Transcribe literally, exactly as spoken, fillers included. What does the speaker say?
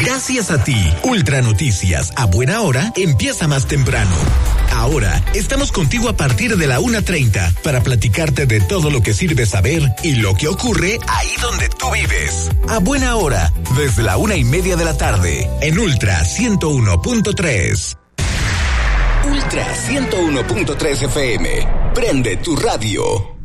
Gracias a ti, Ultra Noticias a buena hora empieza más temprano. Ahora estamos contigo a partir de la una treinta para platicarte de todo lo que sirve saber y lo que ocurre ahí donde tú vives. A buena hora, desde la una y media de la tarde, en Ultra ciento uno punto tres. Ultra ciento uno punto tres F M. Prende tu radio.